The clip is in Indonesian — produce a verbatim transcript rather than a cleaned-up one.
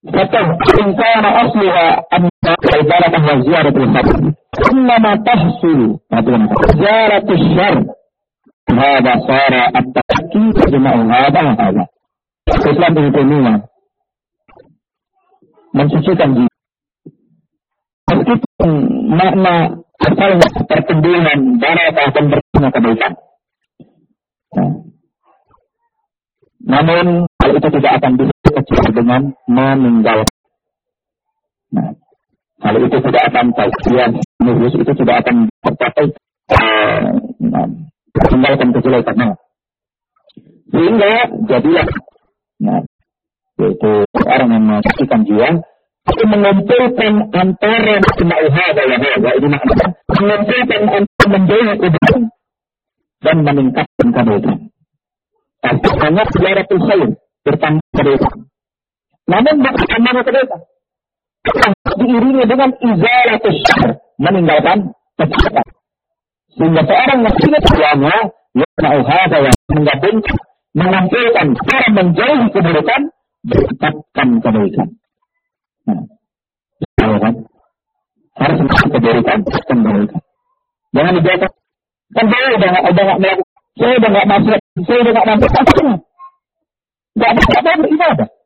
Fatah in kana asliha anna ibaratah wa ziyaratul khair. Innama tahsul ziyaratul syarr. Hada sara at-takki jama'u hada hada. Islam ini mensucikan diri. Meskipun makna asalnya pertumbuhan barakah dan berkah kebaikan. Namun hal itu tidak akan bisa kecuali dengan meninggalkan. Nah, hal itu tidak akan kajian nurus itu tidak akan tercapai meninggalkan kejelekan. Sehingga jadilah, nah, yaitu orang yang menyaksikan jiwa itu mengumpulkan antara ma'uhada wa hada, ini maknanya mengumpulkan antara menjauhi kebaikan dan meningkatkan kebaikan. Artinya ziyaratul khair bertambah kebaikan. Namun bertambah kebaikan diiringi dengan izalatul syarr, meninggalkan kejahatan. Sehingga seorang muslim semuanya yang hada yang menggabungkan, mengumpulkan cara menjauhi keburukan, bertambahkan kebaikan. Nah, kan? Harus menjauhi keburukan, kebaikan. Jangan dibiarkan. Kan saya udah nggak udah nggak melakukan, saya udah nggak masuk, saya udah nggak masuk apa-apa. Nggak ada apa-apa beribadah.